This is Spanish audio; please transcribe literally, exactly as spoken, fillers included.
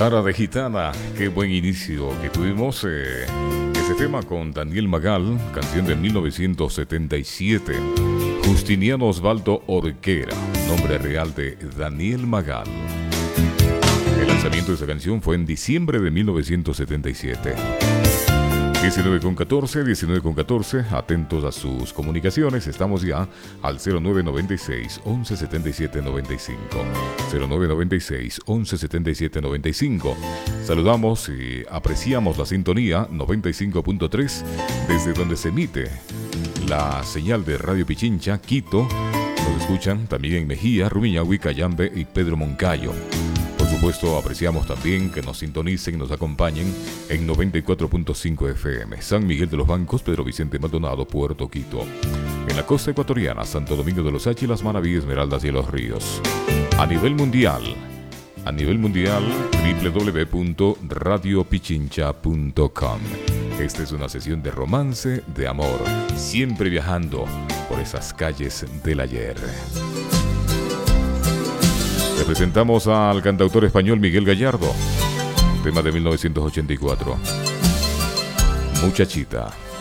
Cara de gitana, qué buen inicio que tuvimos. Eh, ese tema con Daniel Magal, canción de mil novecientos setenta y siete. Justiniano Osvaldo Orquera, nombre real de Daniel Magal. El lanzamiento de esa canción fue en diciembre de mil novecientos setenta y siete. diecinueve con catorce, diecinueve con catorce, atentos a sus comunicaciones, estamos ya al cero nueve noventa y seis, once setenta y siete noventa y cinco, cero nueve noventa y seis, once setenta y siete noventa y cinco. Saludamos y apreciamos la sintonía noventa y cinco punto tres, desde donde se emite la señal de Radio Pichincha, Quito. Nos escuchan también en Mejía, Rumiñahui, Cayambe y Pedro Moncayo. Por supuesto, apreciamos también que nos sintonicen y nos acompañen en noventa y cuatro punto cinco F M. San Miguel de los Bancos, Pedro Vicente Maldonado, Puerto Quito. En la costa ecuatoriana, Santo Domingo de los Áchilas, Manabí, Esmeraldas y Los Ríos. A nivel mundial, a nivel mundial, doble u doble u doble u punto radio pichincha punto com. Esta es una sesión de romance, de amor, siempre viajando por esas calles del ayer. Le presentamos al cantautor español Miguel Gallardo, tema de mil novecientos ochenta y cuatro, Muchachita.